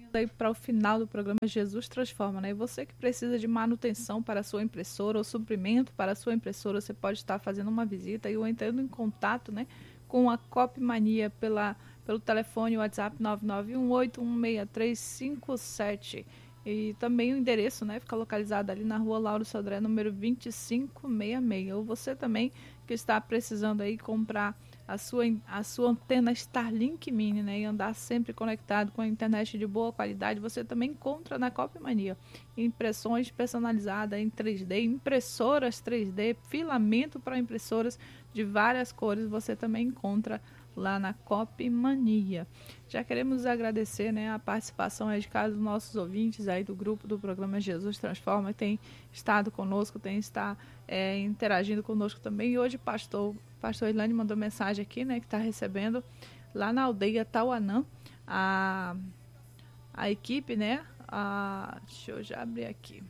aí para o final do programa Jesus Transforma, né? E você que precisa de manutenção para a sua impressora ou suprimento para a sua impressora, você pode estar fazendo uma visita ou entrando em contato, né, com a Copmania pelo telefone WhatsApp 991816357. E também o endereço, né, fica localizado ali na rua Lauro Sodré, número 2566. Ou você também que está precisando aí comprar a sua antena Starlink Mini, né, e andar sempre conectado com a internet de boa qualidade, você também encontra na Copmania. Impressões personalizadas em 3D, impressoras 3D, filamento para impressoras de várias cores, você também encontra lá na Copmania. Já queremos agradecer, né, a participação aí de cada um dos nossos ouvintes aí do grupo do programa Jesus Transforma, que tem estado conosco, tem estado interagindo conosco também. E hoje o pastor Irlane mandou mensagem aqui, né, que está recebendo lá na aldeia Tauanã a equipe, né, deixa eu já abrir aqui.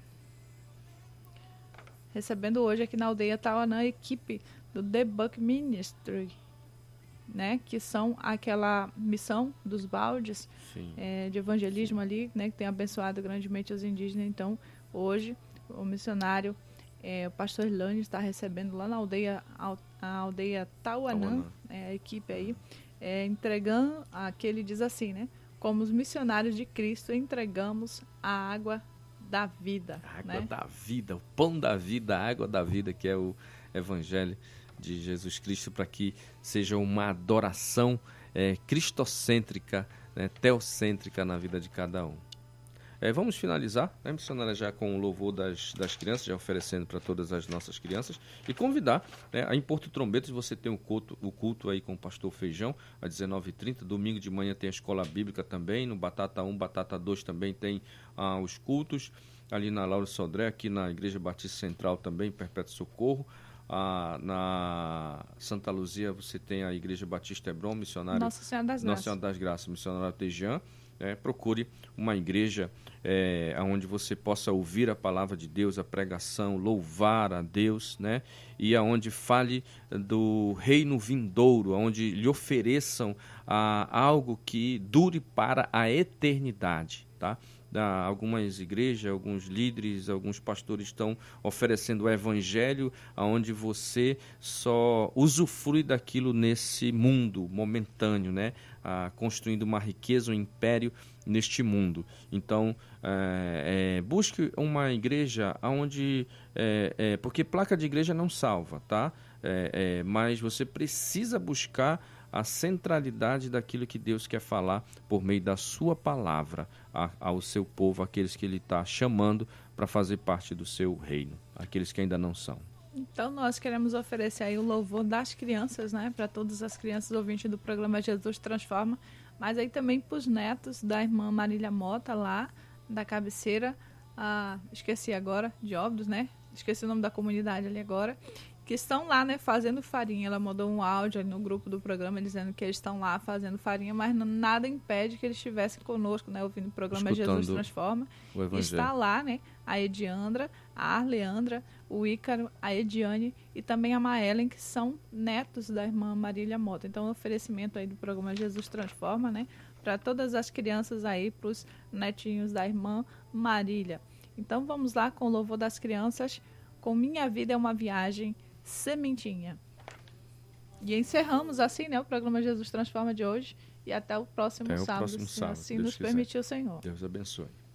Recebendo hoje aqui na aldeia Tauanã a equipe do The Buck Ministry, né, que são aquela missão dos baldes de evangelismo ali, né, que tem abençoado grandemente os indígenas. Então, hoje, o missionário, o pastor Irlane, está recebendo lá na aldeia Tauanã, a equipe aí, entregando, que ele diz assim, né, como os missionários de Cristo, entregamos a água da vida. A água, né? da vida, o pão da vida, a água da vida, que é o Evangelho de Jesus Cristo, para que seja uma adoração cristocêntrica, né, teocêntrica na vida de cada um. Vamos finalizar, né, missionária, já com o louvor das crianças, já oferecendo para todas as nossas crianças, e convidar, né, em Porto Trombetas você tem o culto aí com o pastor Feijão, às 19h30, domingo de manhã tem a escola bíblica também, no Batata 1, Batata 2 também tem os cultos, ali na Lauro Sodré, aqui na Igreja Batista Central também, Perpétuo Socorro. Na Santa Luzia você tem a Igreja Batista Hebron, missionário Nossa Senhora das Graças, missionário Tejan. Procure uma igreja onde você possa ouvir a palavra de Deus, a pregação, louvar a Deus, né? E aonde fale do reino vindouro, onde lhe ofereçam algo que dure para a eternidade, tá? Algumas igrejas, alguns líderes, alguns pastores estão oferecendo o evangelho onde você só usufrui daquilo nesse mundo momentâneo, né? Construindo uma riqueza, um império neste mundo. Então, busque uma igreja onde... porque placa de igreja não salva, tá? Mas você precisa buscar a centralidade daquilo que Deus quer falar por meio da sua palavra ao seu povo, aqueles que Ele está chamando para fazer parte do seu reino, aqueles que ainda não são. Então, nós queremos oferecer aí o louvor das crianças, né, para todas as crianças ouvintes do programa Jesus Transforma, mas aí também para os netos da irmã Marília Mota, lá da cabeceira, esqueci agora, de Óbidos, né, esqueci o nome da comunidade ali agora, que estão lá, né, fazendo farinha. Ela mandou um áudio ali no grupo do programa dizendo que eles estão lá fazendo farinha, mas nada impede que eles estivessem conosco, né, ouvindo o programa Jesus Transforma. O Evangelho. Está lá, né, a Ediandra, a Arleandra, o Ícaro, a Ediane e também a Maelen, que são netos da irmã Marília Mota. Então, o oferecimento aí do programa Jesus Transforma, né, para todas as crianças aí, para os netinhos da irmã Marília. Então, vamos lá com o louvor das crianças, com Minha Vida é uma Viagem, Sementinha. E encerramos assim, né, o programa Jesus Transforma de hoje. E até o próximo sábado, se assim nos permitir o Senhor. Deus abençoe.